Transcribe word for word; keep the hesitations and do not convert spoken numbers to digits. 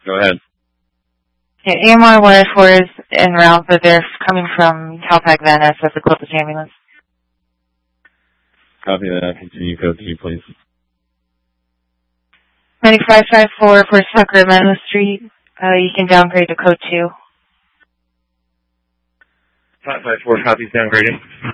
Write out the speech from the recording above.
Go ahead. Okay, A M R one oh four is en route, but they're coming from Calpac Van Ness as the closest ambulance. Copy that. Continue code two, please. ninety-five fifty-four for Sacramento Street. Uh, you can downgrade to code two. five five four copies downgrading.